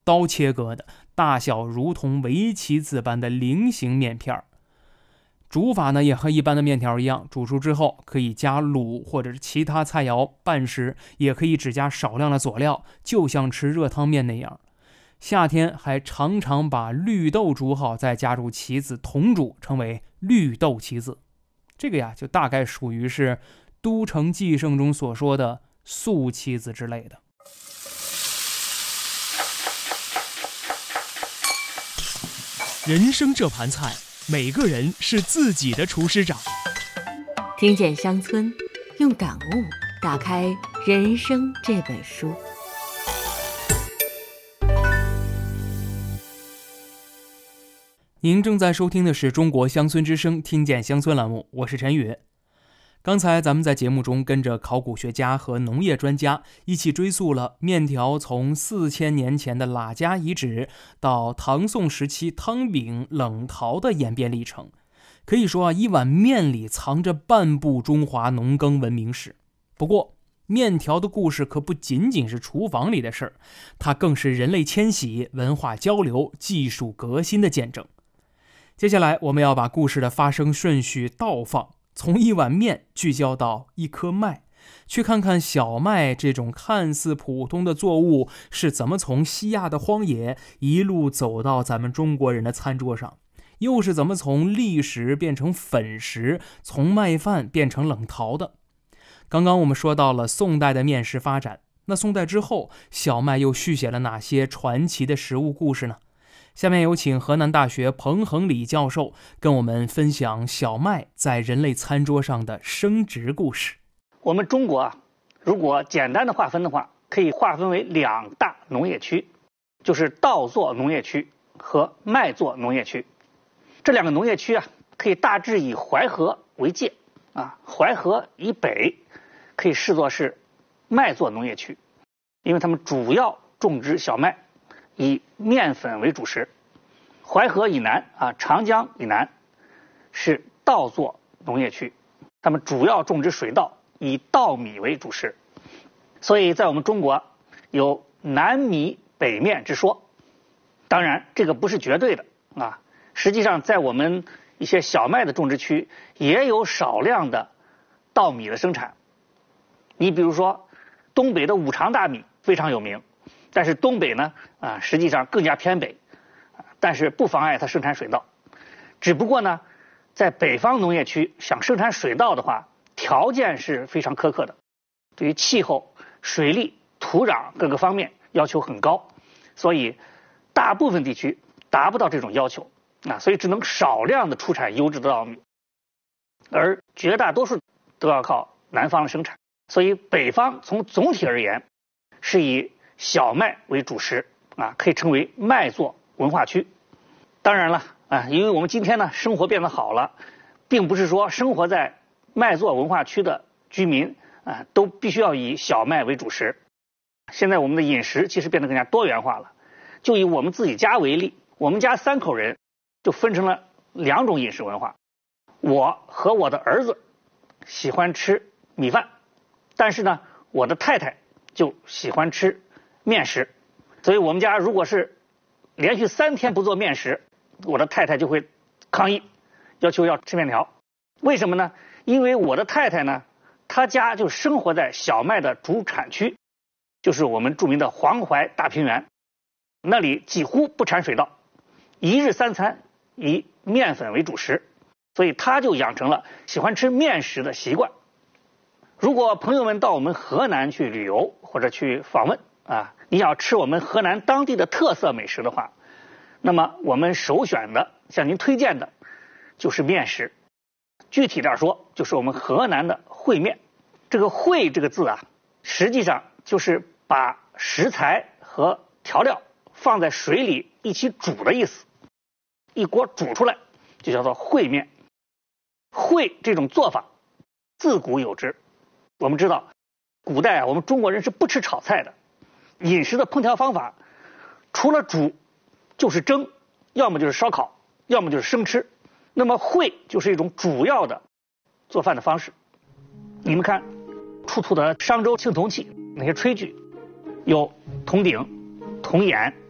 刀切割的，大小如同围棋子般的菱形面片。煮法呢也和一般的面条一样，煮熟之后可以加卤或者是其他菜肴拌食，也可以只加少量的佐料，就像吃热汤面那样。夏天还常常把绿豆煮好，再加入棋子同煮，称为绿豆棋子。这个呀就大概属于是都城纪圣中所说的素棋子之类的。 人生这盘菜，每个人是自己的厨师长。 听见乡村，用感悟打开人生这本书。 您正在收听的是中国乡村之声听见乡村栏目，我是陈宇。刚才咱们在节目中跟着考古学家和农业专家一起追溯了面条从4000年前的喇家遗址到唐宋时期汤饼、冷陶的演变历程。可以说一碗面里藏着半部中华农耕文明史。不过面条的故事可不仅仅是厨房里的事儿，它更是人类迁徙、文化交流、技术革新的见证。接下来我们要把故事的发生顺序倒放，从一碗面聚焦到一颗麦，去看看小麦这种看似普通的作物是怎么从西亚的荒野一路走到咱们中国人的餐桌上，又是怎么从砾石变成粉石，从麦饭变成冷陶的。刚刚我们说到了宋代的面食发展，那宋代之后小麦又续写了哪些传奇的食物故事呢？下面有请河南大学彭恒礼教授跟我们分享小麦在人类餐桌上的升值故事。 我们中国如果简单的划分的话，可以划分为2大农业区，就是稻作农业区和麦作农业区。这2个农业区可以大致以淮河为界淮河以北可以视作是麦作农业区，因为他们主要种植小麦，以面粉为主食。淮河以南长江以南是稻作农业区，他们主要种植水稻，以稻米为主食。所以在我们中国有南米北面之说。当然这个不是绝对的实际上在我们一些小麦的种植区也有少量的稻米的生产。你比如说东北的五常大米非常有名，但是东北呢实际上更加偏北，但是不妨碍它生产水稻。只不过呢在北方农业区想生产水稻的话，条件是非常苛刻的，对于气候、水利、土壤各个方面要求很高，所以大部分地区达不到这种要求所以只能少量的出产优质的稻米，而绝大多数都要靠南方的生产。所以北方从总体而言是以小麦为主食可以称为麦作文化区。当然了因为我们今天呢生活变得好了，并不是说生活在麦作文化区的居民都必须要以小麦为主食。现在我们的饮食其实变得更加多元化了。就以我们自己家为例，我们家3口人就分成了2种饮食文化。我和我的儿子喜欢吃米饭，但是呢我的太太就喜欢吃面食。所以我们家如果是连续3天不做面食，我的太太就会抗议，要求要吃面条。为什么呢？因为我的太太呢，她家就生活在小麦的主产区，就是我们著名的黄淮大平原，那里几乎不产水稻，1日3餐以面粉为主食，所以她就养成了喜欢吃面食的习惯。如果朋友们到我们河南去旅游或者去访问你要吃我们河南当地的特色美食的话，那么我们首选的向您推荐的就是面食。具体点说，就是我们河南的烩面。这个烩这个字实际上就是把食材和调料放在水里一起煮的意思，一锅煮出来就叫做烩面。烩这种做法自古有之。我们知道古代我们中国人是不吃炒菜的，饮食的烹调方法除了煮就是蒸，要么就是烧烤，要么就是生吃。那么烩就是一种主要的做饭的方式。你们看出土的商周青铜器，那些炊具有铜鼎、铜眼、